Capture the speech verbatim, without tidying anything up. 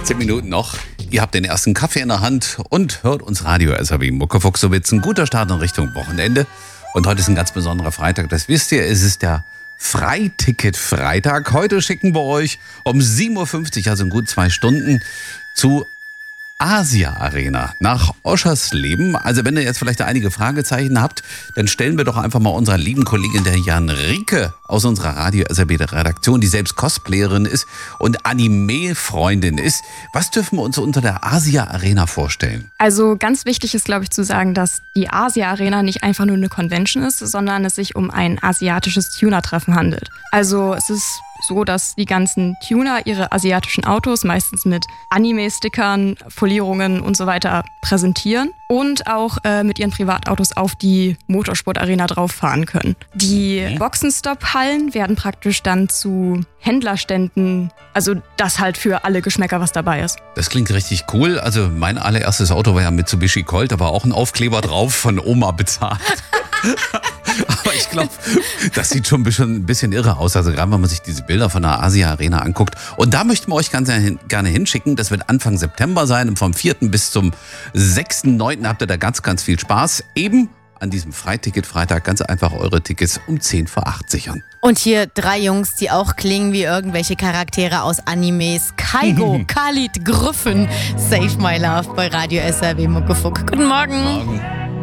Zehn Minuten noch. Ihr habt den ersten Kaffee in der Hand und hört uns Radio S R W Muckefuchsowitz. Ein guter Start in Richtung Wochenende. Und heute ist ein ganz besonderer Freitag. Das wisst ihr, es ist der Freiticket-Freitag. Heute schicken wir euch um sieben Uhr fünfzig, also in gut zwei Stunden, zu Asia Arena nach Oschersleben. Also wenn ihr jetzt vielleicht einige Fragezeichen habt, dann stellen wir doch einfach mal unserer lieben Kollegin der Jan Rieke aus unserer Radio S R W Redaktion, die selbst Cosplayerin ist und Anime-Freundin ist. Was dürfen wir uns unter der Asia Arena vorstellen? Also ganz wichtig ist, glaube ich, zu sagen, dass die Asia Arena nicht einfach nur eine Convention ist, sondern es sich um ein asiatisches Tuner-Treffen handelt. Also es ist so, dass die ganzen Tuner ihre asiatischen Autos meistens mit Anime-Stickern, Folierungen und so weiter präsentieren und auch äh, mit ihren Privatautos auf die Motorsport-Arena drauf fahren können. Die okay. Boxenstopp-Hallen werden praktisch dann zu Händlerständen, also das halt für alle Geschmäcker, was dabei ist. Das klingt richtig cool. Also mein allererstes Auto war ja Mitsubishi Colt, da war auch ein Aufkleber drauf, von Oma bezahlt. Aber ich glaube, das sieht schon ein bisschen irre aus. Also gerade wenn man sich diese Bilder von der Asia Arena anguckt. Und da möchten wir euch ganz gerne hinschicken. Das wird Anfang September sein. Und vom vierten bis zum sechsten neunten habt ihr da ganz, ganz viel Spaß. Eben an diesem Freiticket-Freitag ganz einfach eure Tickets um zehn vor acht sichern. Und hier drei Jungs, die auch klingen wie irgendwelche Charaktere aus Animes. Kaigo, Khalid, Griffin, Save My Love bei Radio S R W Muckefuck. Guten Morgen. Morgen.